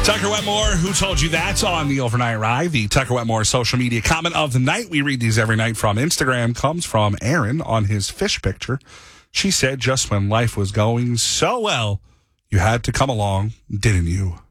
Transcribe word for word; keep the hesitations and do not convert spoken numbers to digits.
Tucker Wetmore, who told you that's on the overnight ride? The Tucker Wetmore social media comment of the night. We read these every night from Instagram. Comes from Aaron on his fish picture. She said, just when life was going so well, you had to come along, didn't you?